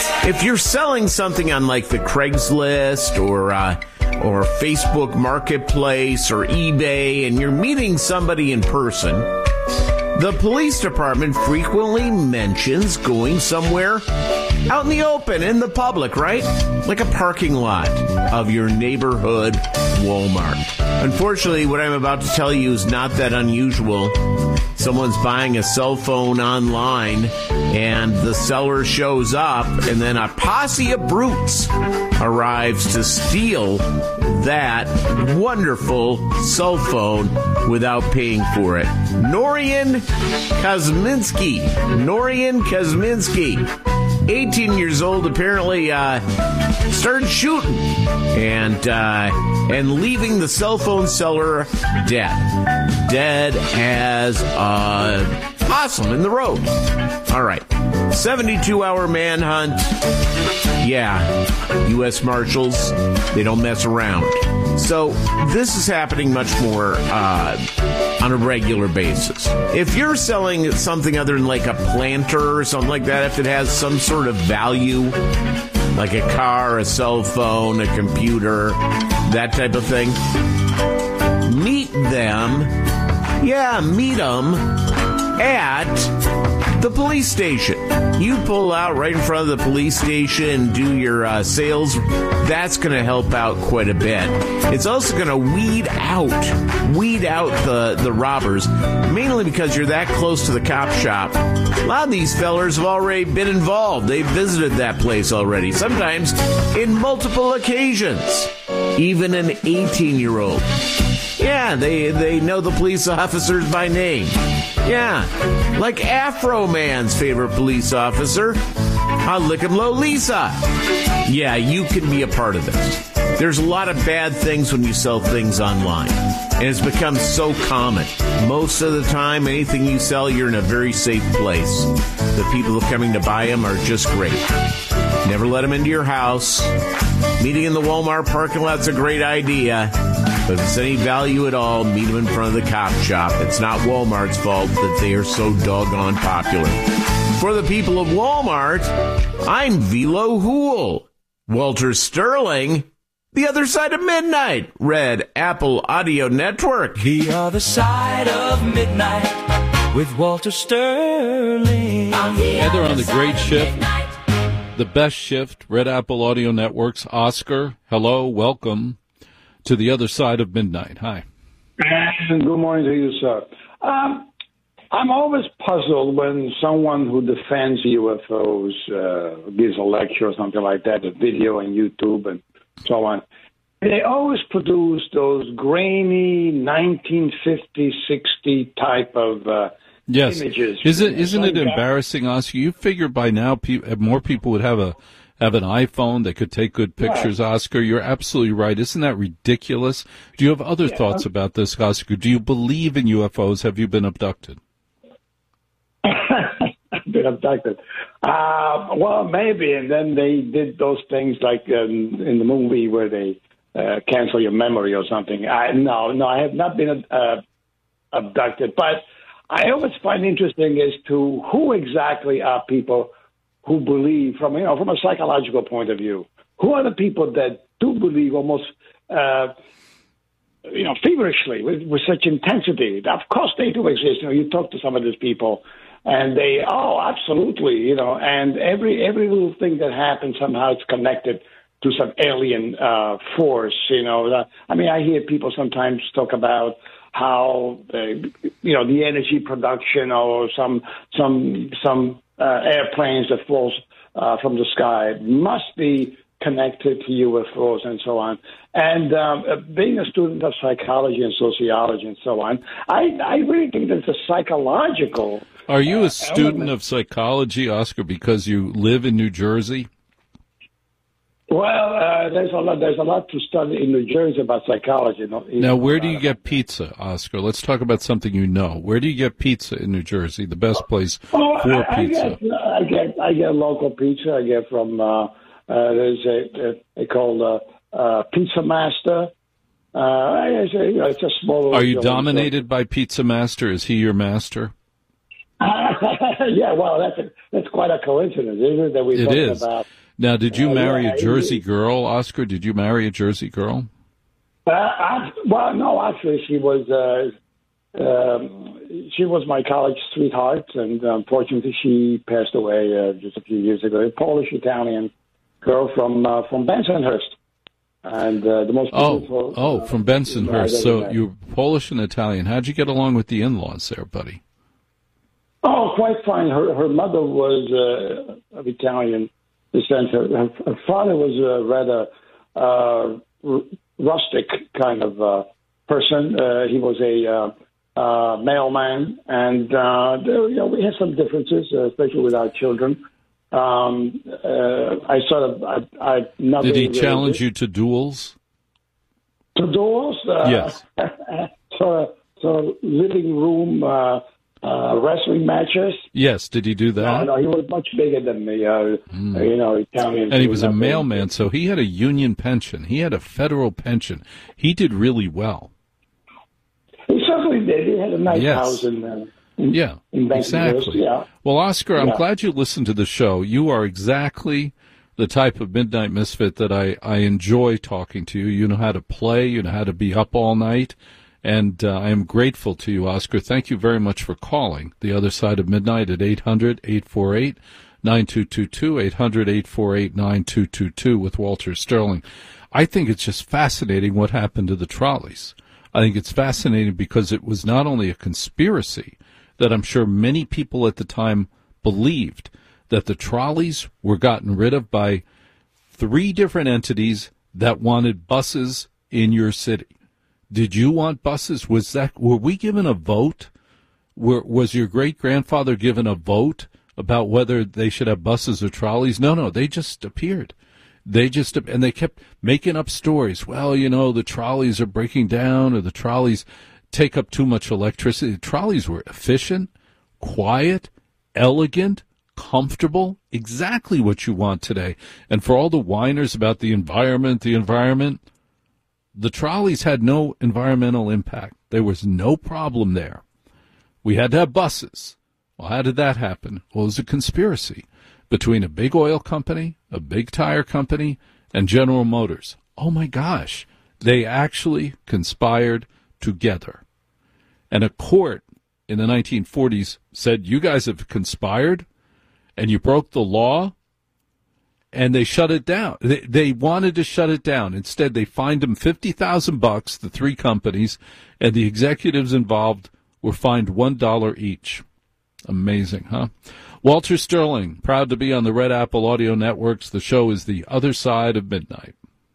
If you're selling something on like the Craigslist or Facebook Marketplace or eBay and you're meeting somebody in person, the police department frequently mentions going somewhere out in the open, in the public, right? Like a parking lot of your neighborhood Walmart. Unfortunately, what I'm about to tell you is not that unusual. Someone's buying a cell phone online, and the seller shows up, and then a posse of brutes arrives to steal that wonderful cell phone without paying for it. Norian Kosminski, 18 years old, apparently started shooting and leaving the cell phone seller dead as a possum in the road. All right, 72-hour manhunt. Yeah, U.S. Marshals, they don't mess around. So this is happening much more on a regular basis. If you're selling something other than like a planter or something like that, if it has some sort of value, like a car, a cell phone, a computer, that type of thing, meet them at the police station. You pull out right in front of the police station and do your sales. That's going to help out quite a bit. It's also going to weed out the robbers, mainly because you're that close to the cop shop. A lot of these fellers have already been involved. They've visited that place already, sometimes in multiple occasions. Even an 18-year-old. Yeah, they know the police officers by name. Yeah, like Afro Man's favorite police officer, Halikim Lisa. Yeah, you can be a part of this. There's a lot of bad things when you sell things online, and it's become so common. Most of the time, anything you sell, you're in a very safe place. The people coming to buy them are just great. Never let them into your house. Meeting in the Walmart parking lot's a great idea. But if it's any value at all, meet them in front of the cop shop. It's not Walmart's fault that they are so doggone popular. For the people of Walmart, I'm Velo Hool. Walter Sterling, The Other Side of Midnight, Red Apple Audio Network. The Other Side of Midnight with Walter Sterling. Hey, they're on the great shift. The best shift, Red Apple Audio Networks. Oscar, hello, welcome to The Other Side of Midnight. Hi. And good morning to you, sir. I'm always puzzled when someone who defends UFOs gives a lecture or something like that, a video on YouTube and so on. They always produce those grainy 1950s, 60 type of yes. images. Isn't it embarrassing, Oscar? You figure by now more people would have an iPhone that could take good pictures, right. Oscar. You're absolutely right. Isn't that ridiculous? Do you have other thoughts about this, Oscar? Do you believe in UFOs? Have you been abducted? Been abducted. Well, maybe. And then they did those things like in the movie where they cancel your memory or something. No, I have not been abducted. But I always find interesting as to who exactly are people who believe from a psychological point of view. Who are the people that do believe almost, feverishly with such intensity? Of course they do exist. You talk to some of these people and they, absolutely, and every little thing that happens somehow it's connected to some alien force, I hear people sometimes talk about how, the energy production or some airplanes that falls from the sky must be connected to UFOs and so on. And being a student of psychology and sociology and so on, I really think there's a psychological... Are you a student of psychology, Oscar, because you live in New Jersey? Well, there's a lot to study in New Jersey about psychology. Now, where do you get pizza, Oscar? Let's talk about something you know. Where do you get pizza in New Jersey? The best place for pizza. I get local pizza. I get from there's they call Pizza Master. It's a small. Are you dominated by Pizza Master? Is he your master? Yeah, well, that's quite a coincidence, isn't it? That we're talking about. Now, did you marry a Jersey girl, Oscar? Did you marry a Jersey girl? Well, no, actually, she was my college sweetheart, and unfortunately, she passed away just a few years ago. A Polish-Italian girl from Bensonhurst, and the most beautiful. From Bensonhurst. So you're Polish and Italian. How'd you get along with the in-laws there, buddy? Oh, quite fine. Her mother was of Italian descent. Her father was rather rustic kind of person. He was a mailman, and we had some differences, especially with our children. Did he challenge you to duels? To duels? Yes. So living room wrestling matches. Yes. Did he do that? No, he was much bigger than me. Italian. And he was a mailman, so he had a union pension. He had a federal pension. He did really well. He certainly did. He had a nice house in exactly. Yeah. Well, Oscar, I'm glad you listened to the show. You are exactly the type of Midnight Misfit that I enjoy talking to you. You know how to play. You know how to be up all night. And I am grateful to you, Oscar. Thank you very much for calling The Other Side of Midnight at 800-848-9222, 800-848-9222 with Walter Sterling. I think it's just fascinating what happened to the trolleys. I think it's fascinating because it was not only a conspiracy that I'm sure many people at the time believed, that the trolleys were gotten rid of by 3 different entities that wanted buses in your city. Did you want buses? Were we given a vote? Was your great-grandfather given a vote about whether they should have buses or trolleys? No, they just appeared. And they kept making up stories. Well, the trolleys are breaking down, or the trolleys take up too much electricity. The trolleys were efficient, quiet, elegant, comfortable, exactly what you want today. And for all the whiners about the environment, the trolleys had no environmental impact. There was no problem there. We had to have buses. Well, how did that happen? Well, it was a conspiracy between a big oil company, a big tire company, and General Motors. Oh, my gosh. They actually conspired together. And a court in the 1940s said, you guys have conspired, and you broke the law, and they shut it down. They wanted to shut it down. Instead, they fined them $50,000, the 3 companies, and the executives involved were fined $1 each. Amazing, huh? Walter Sterling, proud to be on the Red Apple Audio Networks. The show is The Other Side of Midnight.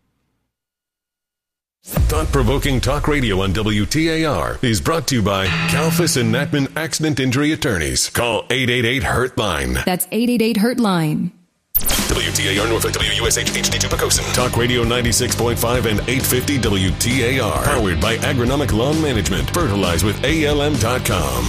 Thought-provoking talk radio on WTAR is brought to you by Kalfas and Natman Accident Injury Attorneys. Call 888-HURT-LINE. That's 888-HURT-LINE. WTAR Norfolk, WUSH HD2 Pocosin. Talk Radio 96.5 and 850 WTAR. Powered by Agronomic Lawn Management. Fertilize with ALM.com.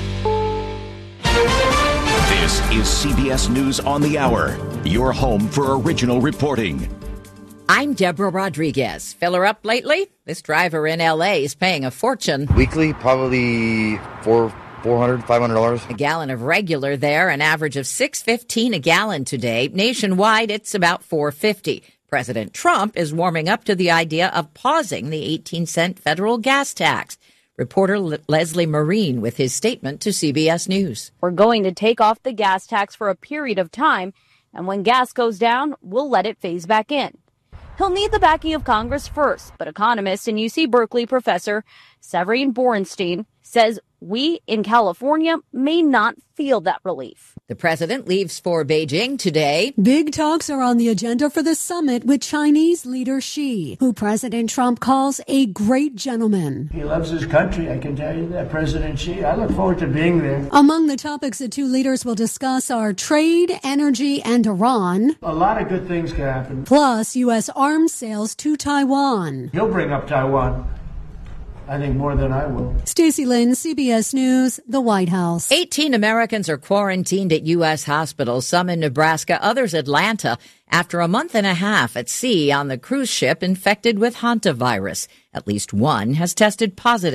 This is CBS News on the Hour, your home for original reporting. I'm Deborah Rodriguez. Fill her up lately? This driver in L.A. is paying a fortune. Weekly, probably $400, $500. A gallon of regular there, an average of $6.15 a gallon today. Nationwide, it's about $4.50. President Trump is warming up to the idea of pausing the 18-cent federal gas tax. Reporter Leslie Marine with his statement to CBS News. We're going to take off the gas tax for a period of time, and when gas goes down, we'll let it phase back in. He'll need the backing of Congress first, but economist and UC Berkeley professor Severine Borenstein says we in California may not feel that relief. The president leaves for Beijing today. Big talks are on the agenda for the summit with Chinese leader Xi, who President Trump calls a great gentleman. He loves his country, I can tell you that, President Xi. I look forward to being there. Among the topics the 2 leaders will discuss are trade, energy, and Iran. A lot of good things can happen. Plus, U.S. arms sales to Taiwan. He'll bring up Taiwan. I think more than I will. Stacey Lynn, CBS News, the White House. 18 Americans are quarantined at U.S. hospitals, some in Nebraska, others Atlanta, after a month and a half at sea on the cruise ship infected with hantavirus. At least one has tested positive.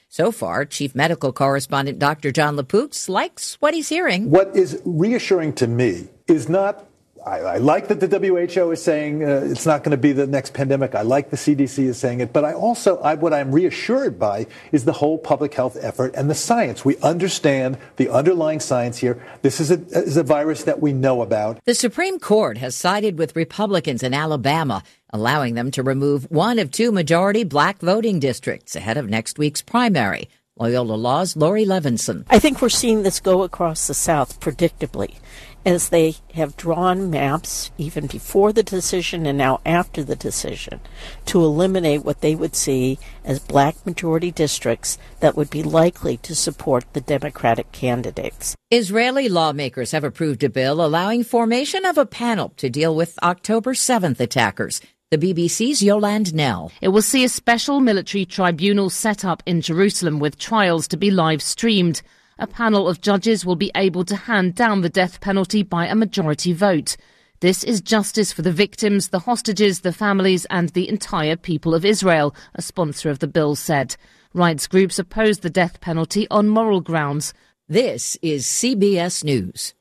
So far, Chief Medical Correspondent Dr. John LaPoux likes what he's hearing. What is reassuring to me is not, I like that the WHO is saying it's not going to be the next pandemic. I like the CDC is saying it. But what I'm reassured by is the whole public health effort and the science. We understand the underlying science here. This is a virus that we know about. The Supreme Court has sided with Republicans in Alabama, allowing them to remove one of two majority black voting districts ahead of next week's primary. Loyola Law's Lori Levinson. I think we're seeing this go across the South predictably, as they have drawn maps even before the decision and now after the decision to eliminate what they would see as black majority districts that would be likely to support the Democratic candidates. Israeli lawmakers have approved a bill allowing formation of a panel to deal with October 7th attackers. The BBC's Yolande Nell. It will see a special military tribunal set up in Jerusalem with trials to be live streamed. A panel of judges will be able to hand down the death penalty by a majority vote. This is justice for the victims, the hostages, the families and the entire people of Israel, a sponsor of the bill said. Rights groups oppose the death penalty on moral grounds. This is CBS News.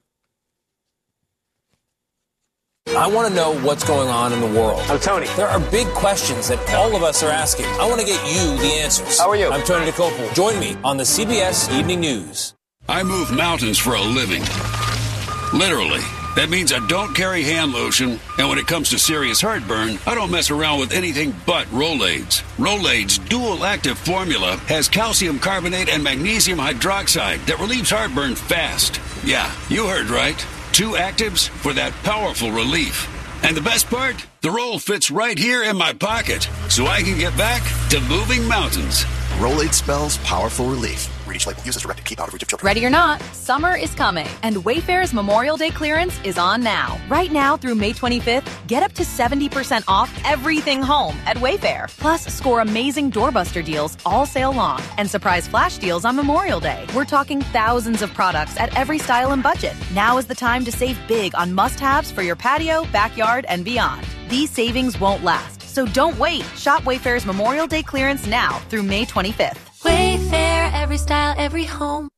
I want to know what's going on in the world. I'm Tony. There are big questions that all of us are asking. I want to get you the answers. How are you? I'm Tony DeCopel. Join me on the CBS Evening News. I move mountains for a living. Literally. That means I don't carry hand lotion, and when it comes to serious heartburn, I don't mess around with anything but Rolaids. Rolaids' dual-active formula has calcium carbonate and magnesium hydroxide that relieves heartburn fast. Yeah, you heard right. 2 actives for that powerful relief. And the best part? The roll fits right here in my pocket, so I can get back to moving mountains. Rolaids spells powerful relief. Read each label. Use as directed. Keep out of reach of children. Ready or not, summer is coming, and Wayfair's Memorial Day clearance is on now. Right now through May 25th, get up to 70% off everything home at Wayfair. Plus, score amazing doorbuster deals all sale long and surprise flash deals on Memorial Day. We're talking thousands of products at every style and budget. Now is the time to save big on must-haves for your patio, backyard, and beyond. These savings won't last, so don't wait. Shop Wayfair's Memorial Day clearance now through May 25th. Wayfair, every style, every home.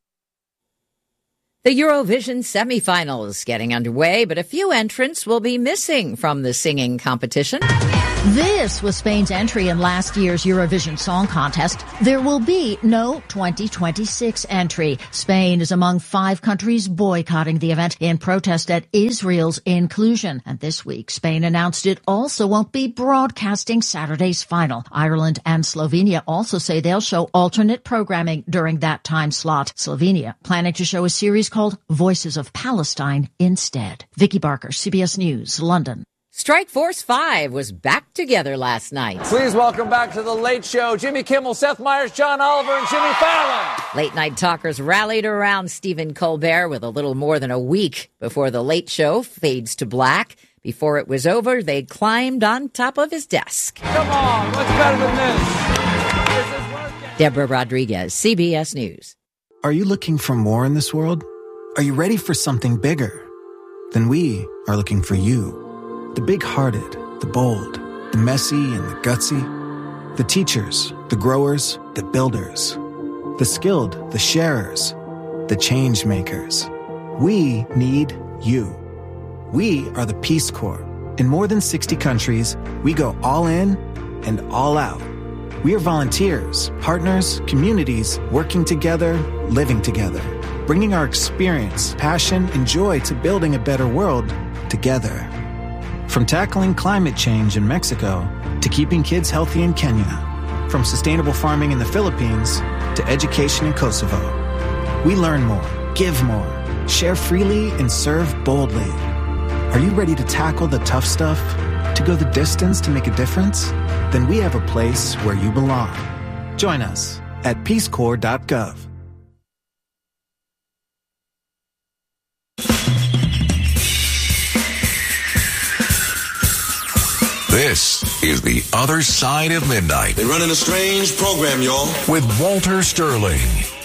The Eurovision semifinals getting underway, but a few entrants will be missing from the singing competition. This was Spain's entry in last year's Eurovision Song Contest. There will be no 2026 entry. Spain is among 5 countries boycotting the event in protest at Israel's inclusion. And this week, Spain announced it also won't be broadcasting Saturday's final. Ireland and Slovenia also say they'll show alternate programming during that time slot. Slovenia planning to show a series called Voices of Palestine instead. Vicky Barker, CBS News, London. Strike Force 5 was back together last night. Please welcome back to The Late Show, Jimmy Kimmel, Seth Meyers, John Oliver, and Jimmy Fallon. Late night talkers rallied around Stephen Colbert with a little more than a week before The Late Show fades to black. Before it was over, they climbed on top of his desk. Come on, what's better than this? Deborah Rodriguez, CBS News. Are you looking for more in this world? Are you ready for something bigger? Then we are looking for you. The big-hearted, the bold, the messy and the gutsy. The teachers, the growers, the builders. The skilled, the sharers, the change makers. We need you. We are the Peace Corps. In more than 60 countries, we go all in and all out. We are volunteers, partners, communities, working together, living together, bringing our experience, passion, and joy to building a better world together. From tackling climate change in Mexico to keeping kids healthy in Kenya, from sustainable farming in the Philippines to education in Kosovo. We learn more, give more, share freely, and serve boldly. Are you ready to tackle the tough stuff? To go the distance to make a difference? Then we have a place where you belong. Join us at peacecorps.gov. This is The Other Side of Midnight. They're running a strange program, y'all. With Walter Sterling.